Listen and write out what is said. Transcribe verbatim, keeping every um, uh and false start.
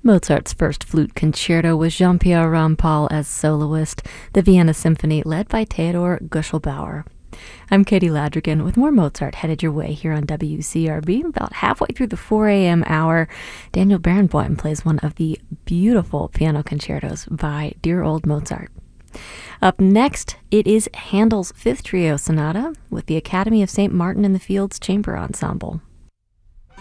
Mozart's first flute concerto with Jean-Pierre Rampal as soloist, the Vienna Symphony led by Theodor Guschelbauer. I'm Katie Ladrigan with more Mozart headed your way here on W C R B. About halfway through the four a.m. hour, Daniel Barenboim plays one of the beautiful piano concertos by dear old Mozart. Up next, it is Handel's Fifth Trio Sonata with the Academy of Saint Martin in the Fields Chamber Ensemble.